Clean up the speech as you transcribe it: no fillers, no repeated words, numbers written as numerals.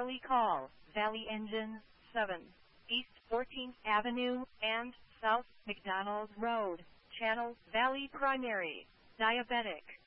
Charlie Call, Valley Engine, 7, East 14th Avenue, and South McDonald Road, Channel Valley Primary, Diabetic.